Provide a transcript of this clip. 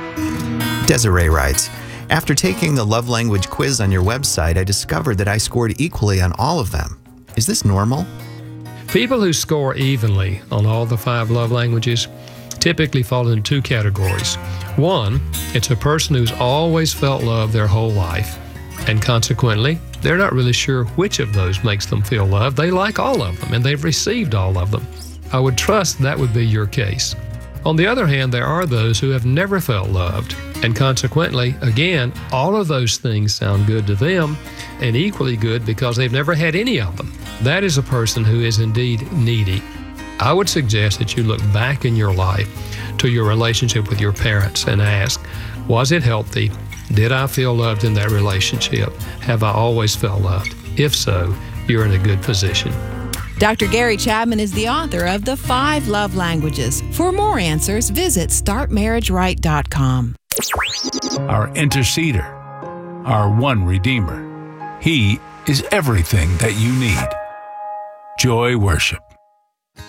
Desiree writes, after taking the love language quiz on your website, I discovered that I scored equally on all of them. Is this normal? People who score evenly on all the 5 love languages typically fall into 2 categories. One, it's a person who's always felt love their whole life, and consequently, they're not really sure which of those makes them feel loved. They like all of them, and they've received all of them. I would trust that would be your case. On the other hand, there are those who have never felt loved, and consequently, again, all of those things sound good to them, and equally good because they've never had any of them. That is a person who is indeed needy. I would suggest that you look back in your life to your relationship with your parents and ask, was it healthy? Did I feel loved in that relationship? Have I always felt loved? If so, you're in a good position. Dr. Gary Chapman is the author of The 5 Love Languages. For more answers, visit StartMarriageRight.com. Our interceder, our one Redeemer. He is everything that you need. Joy Worship.